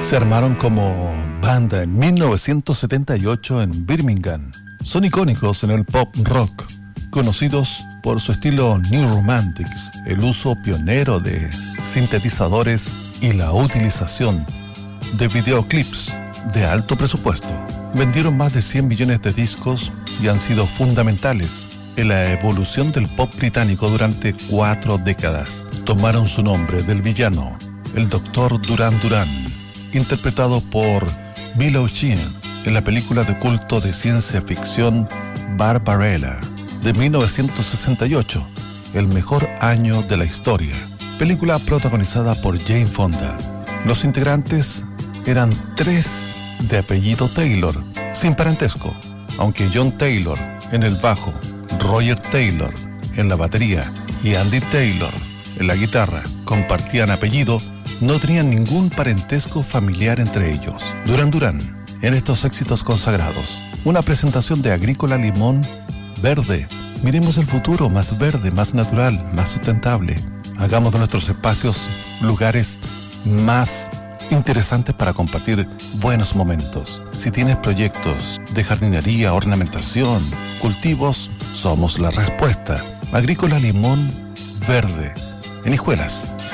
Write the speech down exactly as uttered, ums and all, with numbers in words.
Se armaron como banda en mil novecientos setenta y ocho en Birmingham. Son icónicos en el pop rock, conocidos por su estilo New Romantics, el uso pionero de sintetizadores y la utilización de videoclips de alto presupuesto. Vendieron más de cien millones de discos y han sido fundamentales en la evolución del pop británico durante cuatro décadas. Tomaron su nombre del villano, el doctor Duran Duran, interpretado por Bill O'Shea en la película de culto de ciencia ficción Barbarella de mil novecientos sesenta y ocho, el mejor año de la historia. Película protagonizada por Jane Fonda. Los integrantes eran tres de apellido Taylor, sin parentesco, aunque John Taylor en el bajo, Roger Taylor en la batería y Andy Taylor en la guitarra compartían apellido, no tenían ningún parentesco familiar entre ellos. Duran Duran, en estos éxitos consagrados. Una presentación de Agrícola Limón Verde. Miremos el futuro más verde, más natural, más sustentable. Hagamos de nuestros espacios lugares más interesantes para compartir buenos momentos. Si tienes proyectos de jardinería, ornamentación, cultivos, somos la respuesta. Agrícola Limón Verde, en Hijuelas.